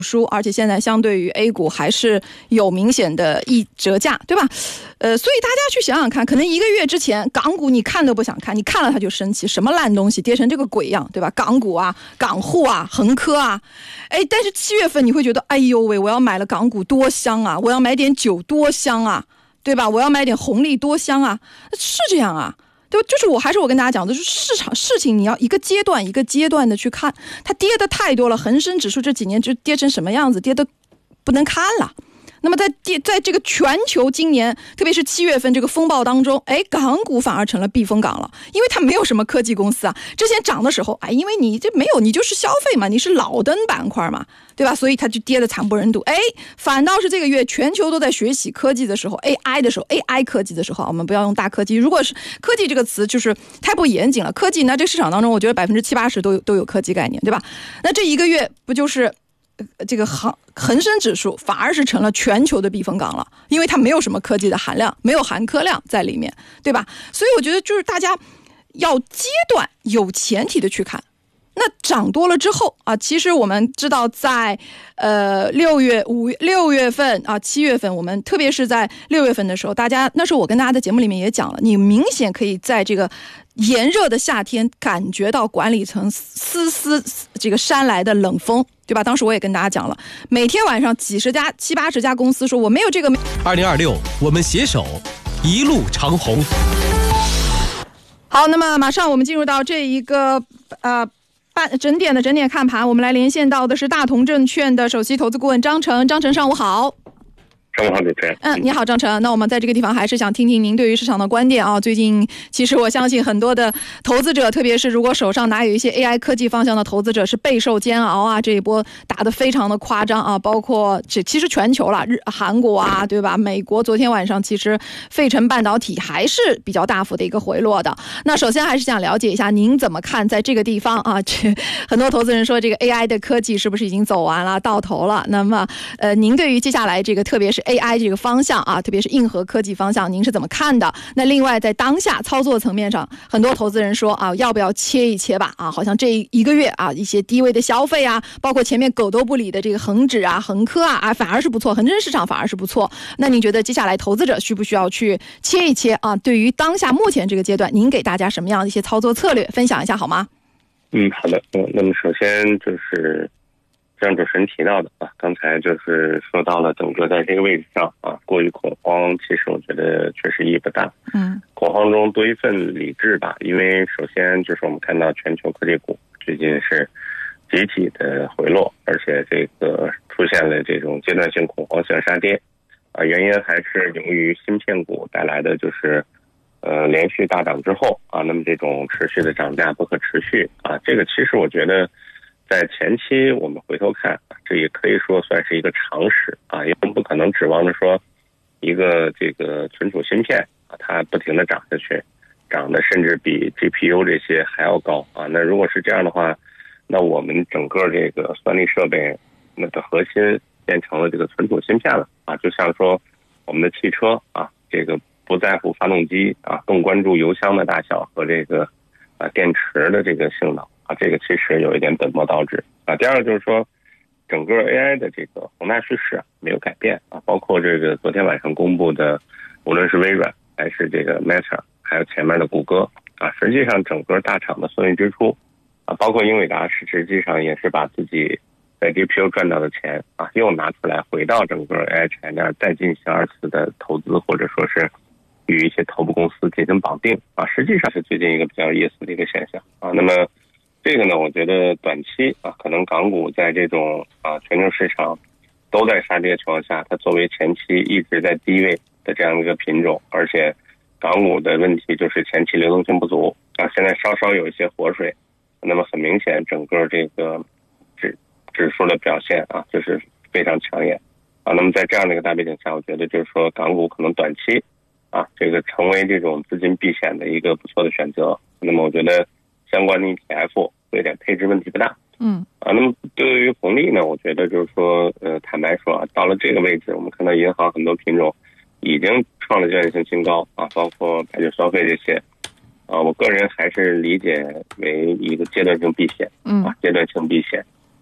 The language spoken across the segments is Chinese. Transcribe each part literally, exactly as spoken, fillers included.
输，而且现在相对于 A 股还是有明显的一折价，对吧？呃，所以大家去想想看，可能一个月之前港股你看都不想看，你看了它就生气，什么烂东西跌成这个鬼样，对吧？港股啊、港沪啊、恒科啊，哎，但是七月份你会觉得，哎呦喂，我要买了港股多香啊，我要买点酒多香啊，对吧？我要买点红利多香啊，是这样啊。对，就是我还是我跟大家讲的，就是市场事情你要一个阶段一个阶段的去看，它跌的太多了，恒生指数这几年就跌成什么样子，跌的不能看了。那么在跌在这个全球今年，特别是七月份这个风暴当中，哎，港股反而成了避风港了，因为它没有什么科技公司啊。之前涨的时候，哎，因为你这没有，你就是消费嘛，你是老登板块嘛，对吧？所以它就跌得惨不忍睹。哎，反倒是这个月全球都在学习科技的时候 ，A I 的时候 ，A I 科技的时候，我们不要用大科技。如果是科技这个词，就是太不严谨了。科技呢，这个市场当中，我觉得百分之七八十都有都有科技概念，对吧？那这一个月不就是？这个恒恒生指数反而是成了全球的避风港了，因为它没有什么科技的含量，没有含科量在里面，对吧？所以我觉得就是大家要阶段有前提的去看。那涨多了之后啊，其实我们知道在呃六月五六月份啊七月份，我们特别是在六月份的时候，大家那时候我跟大家在节目里面也讲了，你明显可以在这个炎热的夏天感觉到管理层丝丝这个扇来的冷风，对吧？当时我也跟大家讲了，每天晚上几十家七八十家公司说我没有这个。 二零二六，我们携手一路长虹。 好，那么马上我们进入到这一个呃。半整点的整点看盘，我们来连线到的是大同证券的首席投资顾问张成。张成，上午好。 上午好，主持人。 嗯，你好，张成。那我们在这个地方还是想听听您对于市场的观点啊。最近其实我相信很多的投资者，特别是如果手上拿有一些 A I 科技方向的投资者，是备受煎熬啊。这一波打得非常的夸张啊，包括这其实全球了，日韩国啊，对吧？美国昨天晚上其实费城半导体还是比较大幅的一个回落的。那首先还是想了解一下您怎么看在这个地方啊？这很多投资人说这个 A I 的科技是不是已经走完了，到头了？那么呃，您对于接下来这个特别是 A I 这个方向啊，特别是硬核科技方向，您是怎么看的？那另外在当下操作层面上，很多投资人说啊，要不要切一切吧？啊，好像这一个月啊，一些低位的消费啊，包括前面狗都不理的这个恒指啊、恒科啊，啊，反而是不错，恒生市场反而是不错。那您觉得接下来投资者需不需要去切一切啊？对于当下目前这个阶段，您给大家什么样的一些操作策略分享一下好吗？ 嗯，好的。嗯，那么首先就是像主持人提到的啊，刚才就是说到了整个在这个位置上啊，过于恐慌，其实我觉得确实意义不大。 嗯， 恐慌中多一份理智吧，因为首先就是我们看到全球科技股最近是集体的回落，而且这个出现了这种阶段性恐慌性杀跌啊，原因还是由于芯片股带来的就是呃连续大涨之后啊，那么这种持续的涨价不可持续啊，这个其实我觉得在前期我们回头看，这也可以说算是一个常识啊，因为不可能指望着说一个这个存储芯片啊，它不停的涨下去，涨的甚至比 G P U 这些还要高啊。那如果是这样的话，那我们整个这个算力设备那个核心变成了这个存储芯片了啊，就像说我们的汽车啊，这个不在乎发动机啊，更关注油箱的大小和这个啊电池的这个性能啊，这个其实有一点本末倒置啊。第二个就是说，整个 A I 的这个宏大叙事没有改变啊，包括这个昨天晚上公布的，无论是微软还是这个 Meta， 还有前面的谷歌啊，实际上整个大厂的算力支出啊，包括英伟达是实际上也是把自己在 G P U 赚到的钱啊，又拿出来回到整个 A I 产业链再进行二次的投资，或者说是与一些头部公司进行绑定啊，实际上是最近一个比较有意思的一个现象啊。那么这个呢，我觉得短期啊，可能港股在这种啊全球市场都在杀跌的情况下，它作为前期一直在低位的这样一个品种，而且港股的问题就是前期流动性不足啊，现在稍稍有一些活水，那么很明显整个这个指指数的表现啊，就是非常抢眼啊。那么在这样的一个大背景下，我觉得就是说港股可能短期啊，这个成为这种资金避险的一个不错的选择。那么我觉得相关的 E T F 有点配置问题不大。 嗯啊，那么对于红利呢，我觉得就是说，呃，坦白说啊，到了这个位置，我们看到银行很多品种已经创了阶段性新高啊，包括白酒消费这些啊，我个人还是理解为一个阶段性避险， 嗯啊，阶段性避险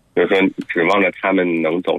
就是说指望着他们能走